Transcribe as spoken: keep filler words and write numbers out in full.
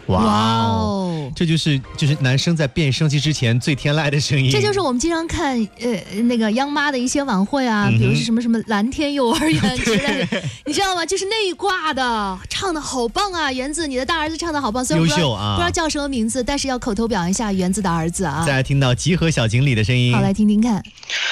哇哦，这就是就是男生在变声期之前最天籁的声音。 这就是我们经常看呃那个央妈的一些晚会啊，嗯、比如是什么什么蓝天幼儿园之类的，你知道吗？就是那一挂的，唱的好棒啊！园子，你的大儿子唱的好棒，虽然优秀啊， 不知道叫什么名字，但是要口头表扬一下园子的儿子啊。 再来听到集合小锦鲤的声音， 好，来听听看。